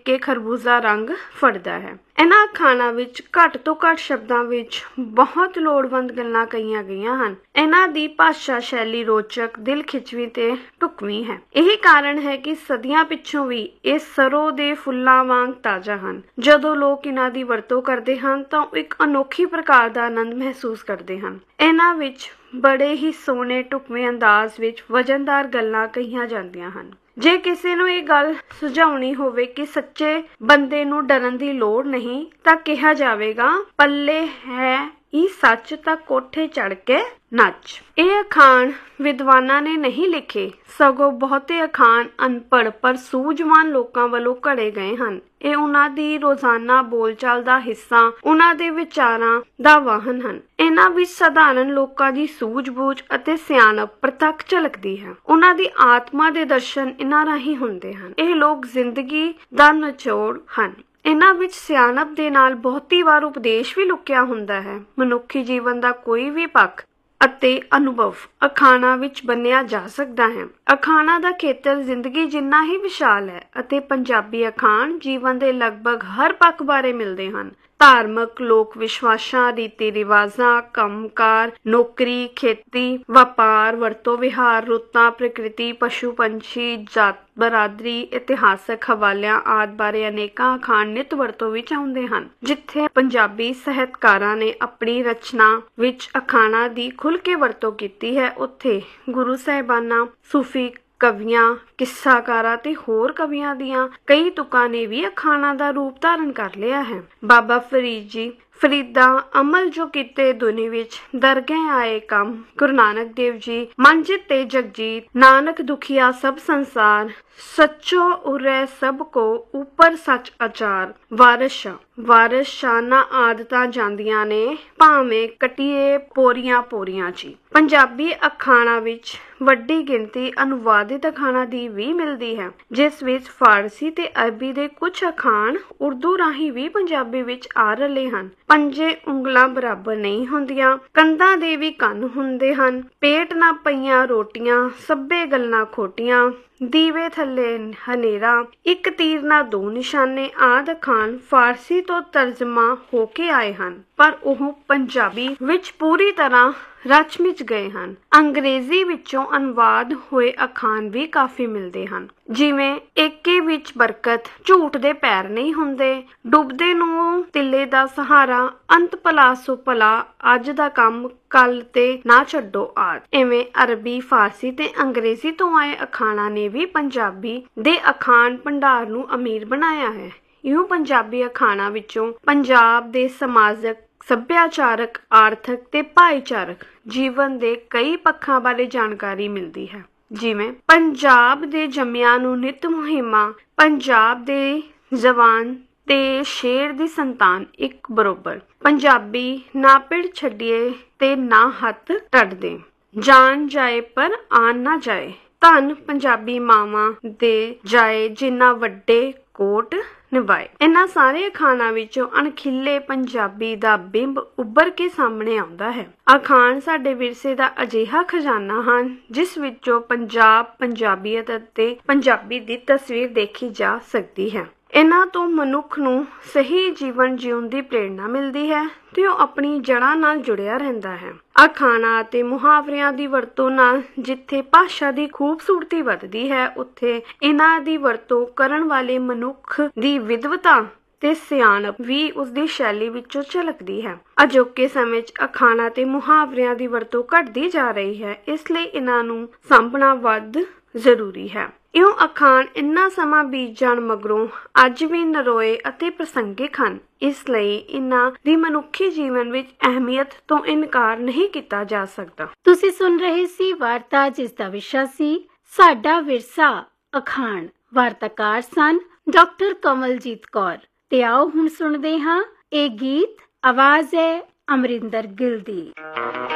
ਕੇ ਖਰਬੂਜ਼ਾ ਰੰਗ ਫੜਦਾ ਹੈ। ਇਹਨਾਂ ਅਖਾਣਾਂ ਵਿੱਚ ਘੱਟ ਤੋਂ ਘੱਟ ਸ਼ਬਦਾਂ ਵਿੱਚ ਬਹੁਤ ਲੋੜਵੰਦ ਗੱਲਾਂ ਕਹੀਆਂ ਗਈਆਂ ਹਨ। ਇਹਨਾਂ ਦੀ ਭਾਸ਼ਾ ਸ਼ੈਲੀ ਰੋਚਕ, ਦਿਲ ਖਿੱਚਵੀਂ ਤੇ ਢੁਕਵੀਂ ਹੈ। ਇਹੀ ਕਾਰਨ ਹੈ ਕਿ ਸਦੀਆਂ ਪਿੱਛੋਂ ਵੀ ਇਹ ਸਰੋਂ ਦੇ ਫੁੱਲਾਂ ਵਾਂਗ ਤਾਜ਼ਾ ਹਨ। ਜਦੋਂ ਲੋਕ ਇਹਨਾਂ ਦੀ ਵਰਤੋਂ ਕਰਦੇ ਹਨ ਤਾਂ ਉਹ ਇੱਕ ਅਨੋਖੀ ਪ੍ਰਕਾਰ ਦਾ ਆਨੰਦ ਮਹਿਸੂਸ ਕਰਦੇ ਹਨ। ਇਹਨਾਂ ਵਿੱਚ ਬੜੇ ਹੀ ਸੋਹਣੇ ਢੁਕਵੇਂ ਅੰਦਾਜ਼ ਵਿੱਚ ਵਜ਼ਨਦਾਰ ਗੱਲਾਂ ਕਹੀਆਂ ਜਾਂਦੀਆਂ ਹਨ। ਜੇ ਕਿਸੇ ਨੂੰ ਇਹ ਗੱਲ ਸੁਝਾਉਣੀ ਹੋਵੇ ਕਿ ਸੱਚੇ ਬੰਦੇ ਨੂੰ ਡਰਨ ਦੀ ਲੋੜ ਨਹੀਂ ਤਾਂ ਕਿਹਾ ਜਾਵੇਗਾ, ਪੱਲੇ ਹੈ ਇਹ ਸੱਚ ਤਾਂ ਕੋਠੇ ਚੜ ਕੇ ਨੱਚ। ਇਹ ਅਖਾਣ ਵਿਦਵਾਨਾਂ ਨੇ ਨਹੀਂ ਲਿਖੇ, ਸਗੋਂ ਬਹੁਤੇ ਅਖਾਣ ਅਨਪੜ੍ਹ ਪਰ ਸੂਝਵਾਨ ਲੋਕਾਂ ਵੱਲੋਂ ਘੜੇ ਗਏ ਹਨ। ਇਹ ਉਹਨਾਂ ਦੀ ਰੋਜ਼ਾਨਾ ਬੋਲਚਾਲ ਦਾ ਹਿੱਸਾ, ਉਹਨਾਂ ਦੇ ਵਿਚਾਰਾਂ ਦਾ ਵਾਹਨ ਹਨ। ਇਹਨਾਂ ਵਿੱਚ ਸਧਾਰਨ ਲੋਕਾਂ ਦੀ ਸੂਝ-ਬੂਝ ਅਤੇ ਸਿਆਣਪ ਪ੍ਰਤੱਖ ਝਲਕਦੀ ਹੈ। ਉਹਨਾਂ ਦੀ ਆਤਮਾ ਦੇ ਦਰਸ਼ਨ ਇਹਨਾਂ ਰਾਹੀਂ ਹੁੰਦੇ ਹਨ। ਇਹ ਲੋਕ ਜ਼ਿੰਦਗੀ ਦਾ ਨਿਚੋੜ ਹਨ। ਇਹਨਾਂ ਵਿੱਚ ਸਿਆਣਪ ਦੇ ਨਾਲ ਬਹੁਤੀ ਵਾਰ ਉਪਦੇਸ਼ ਵੀ ਲੁਕਿਆ ਹੁੰਦਾ ਹੈ। ਮਨੁੱਖੀ ਜੀਵਨ ਦਾ ਕੋਈ ਵੀ ਪੱਖ ਅਤੇ ਅਨੁਭਵ ਅਖਾਣਾਂ ਵਿੱਚ ਬੰਨਿਆ ਜਾ ਸਕਦਾ ਹੈ। ਅਖਾਣਾਂ ਦਾ ਖੇਤਰ ਜ਼ਿੰਦਗੀ ਜਿੰਨਾ ਹੀ ਵਿਸ਼ਾਲ ਹੈ ਅਤੇ ਪੰਜਾਬੀ ਅਖਾਣ ਜੀਵਨ ਦੇ ਲਗਭਗ ਹਰ ਪੱਖ ਬਾਰੇ ਮਿਲਦੇ ਹਨ। ਧਾਰਮਿਕ, ਲੋਕ ਵਿਸ਼ਵਾਸਾਂ, ਰੀਤੀ ਰਿਵਾਜਾਂ, ਕੰਮਕਾਰ, ਨੌਕਰੀ, ਖੇਤੀ, ਵਪਾਰ, ਵਰਤੋਂ ਵਿਹਾਰ, ਰੁੱਤਾਂ, ਪ੍ਰਕਿਰਤੀ, ਪਸ਼ੂ ਪੰਛੀ, ਜਾਤ ਬਰਾਦਰੀ, ਇਤਿਹਾਸਕ ਹਵਾਲਿਆਂ ਆਦਿ ਬਾਰੇ ਅਨੇਕਾਂ ਅਖਾਣ ਨਿਤ ਵਰਤੋਂ ਵਿੱਚ ਆਉਂਦੇ ਹਨ। ਜਿੱਥੇ ਪੰਜਾਬੀ ਸਾਹਿਤਕਾਰਾਂ ਨੇ ਆਪਣੀ ਰਚਨਾ ਵਿੱਚ ਅਖਾਣਾਂ ਦੀ ਖੁੱਲ੍ਹ ਕੇ ਵਰਤੋਂ ਕੀਤੀ ਹੈ, ਉੱਥੇ ਗੁਰੂ ਸਾਹਿਬਾਨਾਂ, ਸੂਫੀ ਕਵੀਆਂ, ਕਿੱਸਾਕਾਰਾਂ ਤੇ ਹੋਰ ਕਵੀਆਂ ਦੀਆਂ ਕਈ ਤੁਕਾਂ ਨੇ ਵੀ ਅਖਾਣਾਂ ਦਾ ਰੂਪ ਧਾਰਨ ਕਰ ਲਿਆ ਹੈ। ਬਾਬਾ ਫਰੀਦ ਜੀ, ਫਰੀਦਾ ਅਮਲ ਜੋ ਕੀਤੇ ਦੁਨੀ ਵਿੱਚ, ਦਰਗਹਿ ਆਏ ਕੰਮ, ਗੁਰੂ ਨਾਨਕ ਦੇਵ ਜੀ, ਮੰਜਿਤ ਤੇ ਜਗਜੀਤ, ਨਾਨਕ ਦੁਖੀਆ ਸਭ ਸੰਸਾਰ, ਸੱਚੋ ਉਰੈ ਸਭ ਕੋ ਉਪਰ ਸੱਚ ਆਚਾਰ, ਵਾਰਿਸ ਸ਼ਾਨਾਂ ਆਦਤਾਂ ਜਾਂਦੀਆਂ ਨੇ, ਭਾਵੇਂ ਕਟੀਏ ਪੋਰੀਆਂ ਪੋਰੀਆਂ ਜੀ। ਪੰਜਾਬੀ ਅਖਾਣਾਂ ਵਿੱਚ ਵੱਡੀ ਗਿਣਤੀ ਅਨੁਵਾਦਿਤ ਅਖਾਣਾਂ ਦੀ ਵੀ ਮਿਲਦੀ ਹੈ, ਜਿਸ ਵਿੱਚ ਫਾਰਸੀ ਤੇ ਅਰਬੀ ਦੇ ਕੁਝ ਅਖਾਣ ਉਰਦੂ ਰਾਹੀਂ ਵੀ ਪੰਜਾਬੀ ਵਿੱਚ ਆ ਰਹੇ ਹਨ। ਪੰਜੇ ਉਂਗਲਾਂ ਬਰਾਬਰ ਨਹੀਂ ਹੁੰਦੀਆਂ, ਕੰਧਾਂ ਦੇ ਵੀ ਕੰਨ ਹੁੰਦੇ ਹਨ, ਪੇਟ ਨਾ ਪਈਆਂ ਰੋਟੀਆਂ, ਸਭੇ ਗੱਲਾਂ ਖੋਟੀਆਂ, ਦੀਵੇ ਥੱਲੇ ਹਨੇਰਾ, ਇੱਕ ਤੀਰ ਨਾ ਦੋ ਨਿਸ਼ਾਨੇ ਆਦਿ ਅਖਾਣ ਫਾਰਸੀ ਤੋਂ ਤਰਜਮਾ ਹੋ ਕੇ ਆਏ ਹਨ, ਪਰ ਉਹ ਪੰਜਾਬੀ ਵਿੱਚ ਪੂਰੀ ਤਰ੍ਹਾਂ ਰਚ ਮਿਚ ਗਏ ਹਨ। ਅੰਗਰੇਜ਼ੀ ਵਿੱਚੋਂ ਅਨੁਵਾਦ ਹੋਏ ਅਖਾਣ ਵੀ ਕਾਫੀ ਮਿਲਦੇ ਹਨ, ਜਿਵੇਂ ਏਕੇ ਵਿੱਚ ਬਰਕਤ, ਝੂਠ ਦੇ ਪੈਰ ਨਹੀਂ ਹੁੰਦੇ, ਡੁੱਬਦੇ ਨੂੰ ਤਿੱਲੇ ਦਾ ਸਹਾਰਾ, ਅੰਤ ਭਲਾ ਸੋ ਭਲਾ, ਅੱਜ ਦਾ ਕੰਮ ਕੱਲ ਤੇ ਨਾ ਛੱਡੋ ਆਦਿ। ਇਵੇਂ ਅਰਬੀ, ਫਾਰਸੀ ਤੇ ਅੰਗਰੇਜ਼ੀ ਤੋਂ ਆਏ ਅਖਾਣਾਂ ਨੇ ਵੀ ਪੰਜਾਬੀ ਦੇ ਅਖਾਣ ਭੰਡਾਰ ਨੂੰ ਅਮੀਰ ਬਣਾਇਆ ਹੈ। ਇਉਂ ਪੰਜਾਬੀ ਅਖਾਣਾਂ ਵਿੱਚੋਂ ਪੰਜਾਬ ਦੇ ਸਮਾਜਕ, ਸੱਭਿਆਚਾਰਕ, ਆਰਥਿਕ ਤੇ ਭਾਈਚਾਰਕ ਜੀਵਨ ਦੇ ਕਈ ਪੱਖਾਂ ਬਾਰੇ ਜਾਣਕਾਰੀ ਮਿਲਦੀ ਹੈ, ਜਿਵੇਂ ਪੰਜਾਬ ਦੇ ਜੰਮਿਆਂ ਨੂੰ ਨਿਤ ਮੁਹਿੰਮਾਂ, ਪੰਜਾਬ ਦੇ ਜਵਾਨ ਤੇ ਸ਼ੇਰ ਦੀ ਸੰਤਾਨ ਇੱਕ ਬਰੋਬਰ, ਪੰਜਾਬੀ ਨਾ ਪਿੜ ਛੱਡੀਏ ਤੇ ਨਾ ਹੱਥ ਟੱਟਦੇ, ਜਾਨ ਜਾਏ ਪਰ ਆਨ ਨਾ ਜਾਏ, ਧੰਨ ਪੰਜਾਬੀ ਮਾਵਾਂ ਦੇ ਜਾਏ ਜਿਨ੍ਹਾਂ ਵੱਡੇ ਕੋਟ ਨਿਭਾਏ। ਇਹਨਾਂ ਸਾਰੇ ਅਖਾਣਾਂ ਵਿੱਚੋਂ ਅਣਖੀਲੇ ਪੰਜਾਬੀ ਦਾ ਬਿੰਬ ਉੱਭਰ ਕੇ ਸਾਹਮਣੇ ਆਉਂਦਾ ਹੈ। ਅਖਾਣ ਸਾਡੇ ਵਿਰਸੇ ਦਾ ਅਜਿਹਾ ਖਜ਼ਾਨਾ ਹਨ ਜਿਸ ਵਿੱਚੋਂ ਪੰਜਾਬ, ਪੰਜਾਬੀਅਤ ਅਤੇ ਪੰਜਾਬੀ ਦੀ ਤਸਵੀਰ ਦੇਖੀ ਜਾ ਸਕਦੀ ਹੈ। ਇਹਨਾਂ ਤੋਂ ਮਨੁੱਖ ਨੂੰ ਸਹੀ ਜੀਵਨ ਜਿਉਣ ਦੀ ਪ੍ਰੇਰਨਾ ਮਿਲਦੀ ਹੈ ਤੇ ਉਹ ਆਪਣੀ ਜੜ੍ਹਾਂ ਨਾਲ ਜੁੜਿਆ ਰਹਿੰਦਾ ਹੈ। ਅਖਾਣਾਂ ਅਤੇ ਮੁਹਾਵਰਿਆਂ ਦੀ ਵਰਤੋਂ ਨਾਲ ਜਿੱਥੇ ਭਾਸ਼ਾ ਦੀ ਖੂਬਸੂਰਤੀ ਵੱਧਦੀ ਹੈ, ਉੱਥੇ ਇਹਨਾਂ ਦੀ ਵਰਤੋਂ ਕਰਨ ਵਾਲੇ ਮਨੁੱਖ ਦੀ ਵਿਦਵਤਾ ਤੇ ਸਿਆਣਪ ਵੀ ਉਸਦੀ ਸ਼ੈਲੀ ਵਿੱਚੋਂ ਝਲਕਦੀ ਹੈ। ਅਜੋਕੇ ਸਮੇਂ 'ਚ ਅਖਾਣਾਂ ਤੇ ਮੁਹਾਵਰਿਆਂ ਦੀ ਵਰਤੋਂ ਘਟਦੀ ਜਾ ਰਹੀ ਹੈ, ਇਸ ਲਈ ਇਹਨਾਂ ਨੂੰ ਸਾਂਭਣਾ ਵੱਧ ਜ਼ਰੂਰੀ ਹੈ। ਇਉਂ ਅਖਾਣ ਇੰਨਾ ਸਮਾਂ ਬੀਤ ਜਾਣ ਮਗਰੋਂ ਅੱਜ ਵੀ ਨਰੋਏ ਅਤੇ ਪ੍ਰਸੰਗਿਕ ਹਨ। ਇਸ ਲਈ ਇਹਨਾਂ ਦੀ ਮਨੁੱਖੀ ਜੀਵਨ ਵਿੱਚ ਅਹਿਮੀਅਤ ਤੋਂ ਇਨਕਾਰ ਨਹੀਂ ਕੀਤਾ ਜਾ ਸਕਦਾ। ਤੁਸੀਂ ਸੁਣ ਰਹੇ ਸੀ ਵਾਰਤਾ, ਜਿਸ ਦਾ ਵਿਸ਼ਾ ਸੀ ਸਾਡਾ ਵਿਰਸਾ ਅਖਾਣ। ਵਾਰਤਾਕਾਰ ਸਨ ਡਾਕਟਰ ਕਮਲਜੀਤ ਕੌਰ। ਤੇ ਆਓ ਹੁਣ ਸੁਣਦੇ ਹਾਂ ਇਹ ਗੀਤ। ਆਵਾਜ਼ ਹੈ ਅਮਰਿੰਦਰ ਗਿੱਲ ਦੀ।